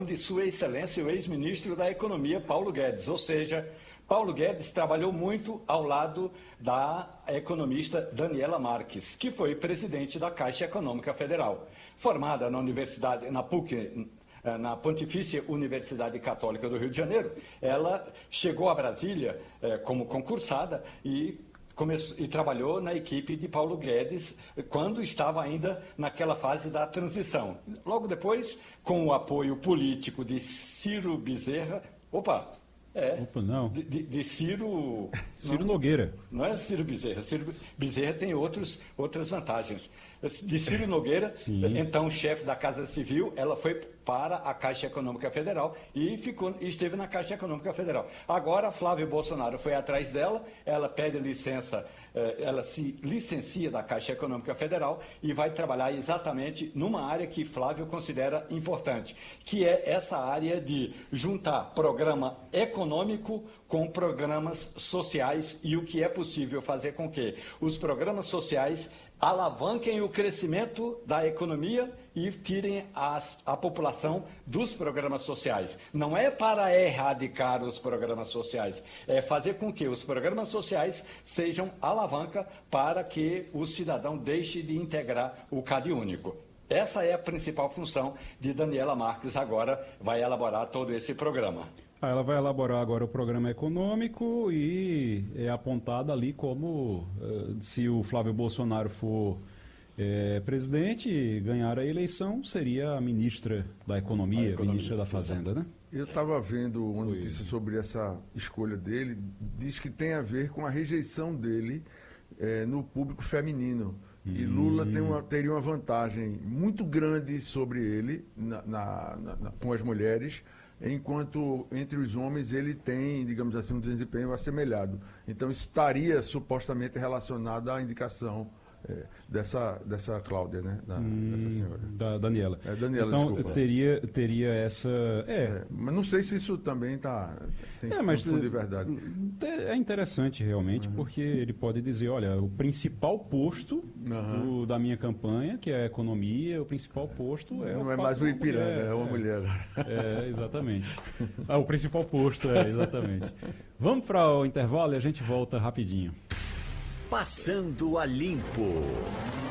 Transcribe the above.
de Sua Excelência, o ex-ministro da Economia, Paulo Guedes. Ou seja, Paulo Guedes trabalhou muito ao lado da economista Daniela Marques, que foi presidente da Caixa Econômica Federal. Formada na Universidade, na PUC, na Pontifícia Universidade Católica do Rio de Janeiro, ela chegou a Brasília como concursada e trabalhou na equipe de Paulo Guedes quando estava ainda naquela fase da transição. Logo depois, com o apoio político de Ciro Bezerra, não. De Ciro... Ciro Nogueira. Não é Ciro Bezerra. Ciro Bezerra tem outras vantagens. De Ciro Nogueira, então chefe da Casa Civil, ela foi para a Caixa Econômica Federal e esteve na Caixa Econômica Federal. Agora, Flávio Bolsonaro foi atrás dela, ela pede licença, ela se licencia da Caixa Econômica Federal e vai trabalhar exatamente numa área que Flávio considera importante, que é essa área de juntar programa econômico com programas sociais e o que é possível fazer com que os programas sociais alavanquem o crescimento da economia e tirem a população dos programas sociais. Não é para erradicar os programas sociais, é fazer com que os programas sociais sejam alavanca para que o cidadão deixe de integrar o CadÚnico. Essa é a principal função de Daniela Marques, agora vai elaborar todo esse programa. Ela vai elaborar agora o programa econômico e é apontada ali como, se o Flávio Bolsonaro for presidente e ganhar a eleição, seria a ministra da Economia, ministra da Fazenda, né? Eu estava vendo uma notícia sobre essa escolha dele, diz que tem a ver com a rejeição dele no público feminino. E Lula teria uma vantagem muito grande sobre ele com as mulheres, enquanto entre os homens ele tem, digamos assim, um desempenho assemelhado. Então estaria supostamente relacionado à indicação dessa Cláudia, né? Dessa senhora. Da Daniela. Daniela, então desculpa. teria essa... mas não sei se isso também tem fundo de verdade. É interessante realmente, porque ele pode dizer, olha, o principal posto da minha campanha, que é a economia, o principal posto é... Não é mais o Ipiranga, é uma mulher. Exatamente. O principal posto, exatamente. Vamos para o intervalo e a gente volta rapidinho. Passando a Limpo.